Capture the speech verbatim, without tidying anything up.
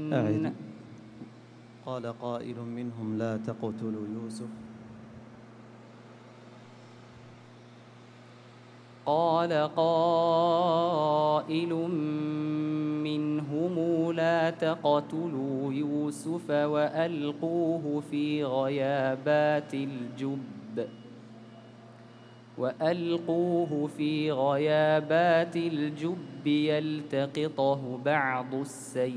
أعد. قال قائل منهم لا تقتلوا يوسف قال قائل منهم لا تقتلوا يوسف وألقوه في غيابات الجب وألقوه في غيابات الجب يلتقطه بعض السيل